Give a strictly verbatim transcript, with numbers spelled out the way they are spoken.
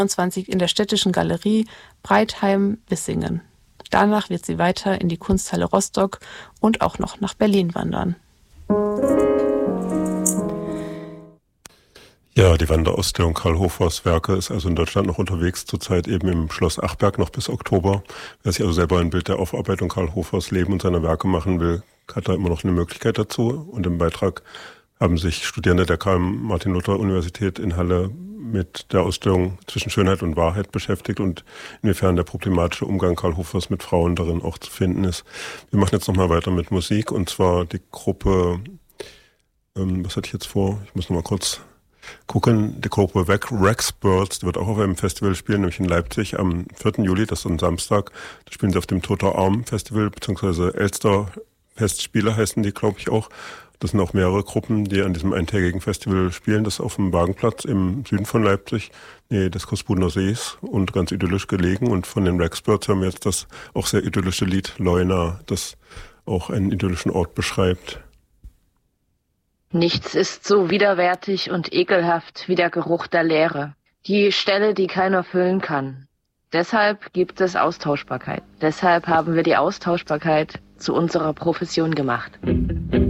vierundzwanzig in der Städtischen Galerie Breitheim-Bissingen. Danach wird sie weiter in die Kunsthalle Rostock und auch noch nach Berlin wandern. Ja, die Wanderausstellung Karl Hofers Werke ist also in Deutschland noch unterwegs, zurzeit eben im Schloss Achberg noch bis Oktober. Wer sich also selber ein Bild der Aufarbeitung Karl Hofers Leben und seiner Werke machen will, hat da immer noch eine Möglichkeit dazu. Und im Beitrag haben sich Studierende der Karl-Martin-Luther-Universität in Halle mit der Ausstellung Zwischen Schönheit und Wahrheit beschäftigt und inwiefern der problematische Umgang Karl Hofers mit Frauen darin auch zu finden ist. Wir machen jetzt nochmal weiter mit Musik, und zwar die Gruppe, ähm, was hatte ich jetzt vor? Ich muss nochmal kurz gucken. Die Gruppe Rexbirds, die wird auch auf einem Festival spielen, nämlich in Leipzig am vierten Juli, das ist ein Samstag. Da spielen sie auf dem Toter Arm Festival, beziehungsweise Elster Festspiele heißen die, glaube ich, auch. Das sind auch mehrere Gruppen, die an diesem eintägigen Festival spielen. Das ist auf dem Wagenplatz im Süden von Leipzig, nähe des Kossbudener Sees und ganz idyllisch gelegen. Und von den Rexbirds haben wir jetzt das auch sehr idyllische Lied Leuna, das auch einen idyllischen Ort beschreibt. Nichts ist so widerwärtig und ekelhaft wie der Geruch der Leere. Die Stelle, die keiner füllen kann. Deshalb gibt es Austauschbarkeit. Deshalb haben wir die Austauschbarkeit zu unserer Profession gemacht.